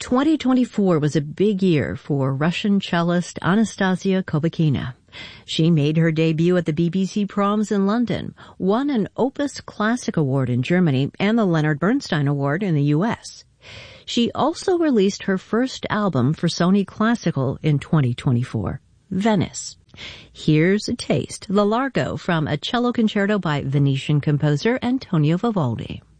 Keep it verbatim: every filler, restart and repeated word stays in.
twenty twenty-four was a big year for Russian cellist Anastasia Kobakina. She made her debut at the B B C Proms in London, won an Opus Classic Award in Germany and the Leonard Bernstein Award in the U S. She also released her first album for Sony Classical in twenty twenty-four, Venice. Here's a taste, the Largo from a cello concerto by Venetian composer Antonio Vivaldi.